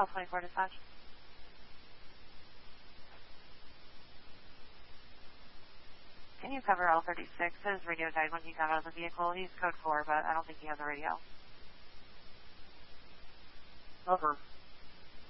Call 24 dispatch. Can you cover L36? His radio died when he got out of the vehicle. He's code 4, but I don't think he has a radio. Cover.